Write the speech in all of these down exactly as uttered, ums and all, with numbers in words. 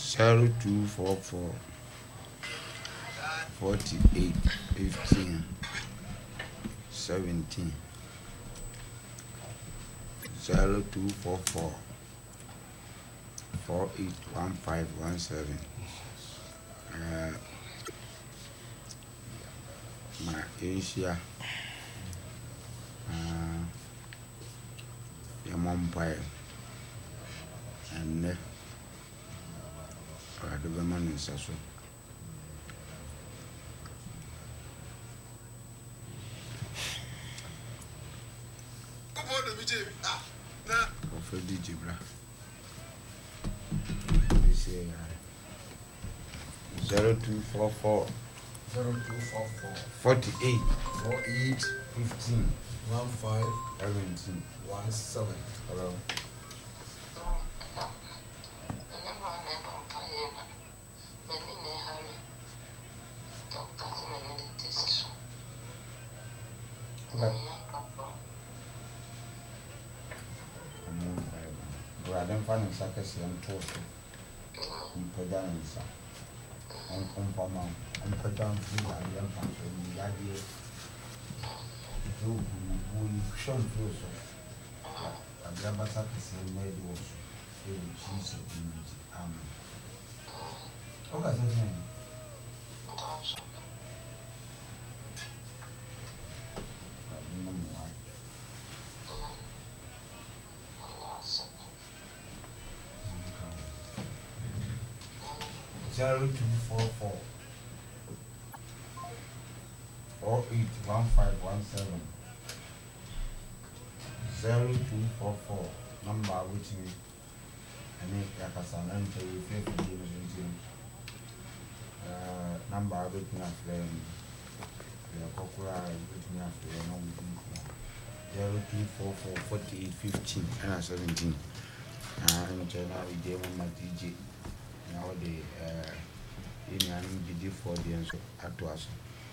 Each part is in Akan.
zero two four four forty eight fifteen seventeen zero two four four four eight one five one seven. Uh, my Asia, uh, your mom pie, and uh, the woman is also. For D J Bra. This is zero two four four zero two four four forty eight four eight fifteen one five seventeen one seven. Hello. Brother, find Sakasi and Toast in Padanza and Compama and Padan Free and Young Country in the idea who will show you so. A Grandma Sakasi and Mary was in Jesus in the army. Oh, that's his name. Zero two four four four eight one five one seven zero two four four number which me and make Yakasan and tell you fifty uh number with me after the Kokura with me after the number zero two four four forty eight fifteen and seventeen and China we did one my D J. Now the uh in an G for the answer at us.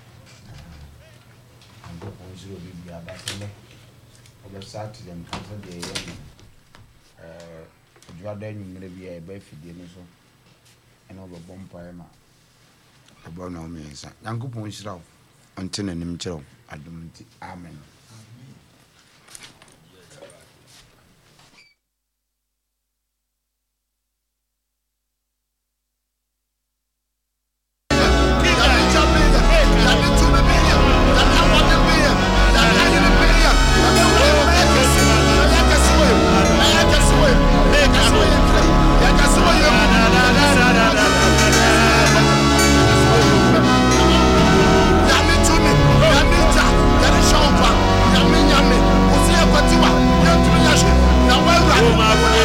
And go on zero be a back over Saturday and Saturday. Uh, you are then you be a baby dinner and over Bompire. About no means. Uncle points out until an immature. I don't. Amen. Oh, my God.